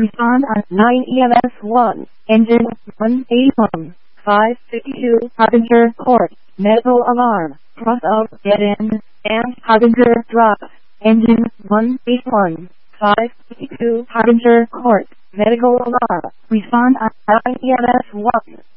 Respond on 9 EMS 1. Engine 181. 552 Harbinger Court. Medical alarm. Cross of dead end. And Harbinger drop. Engine 181. 552 Harbinger Court. Medical alarm. Respond on 9 EMS 1.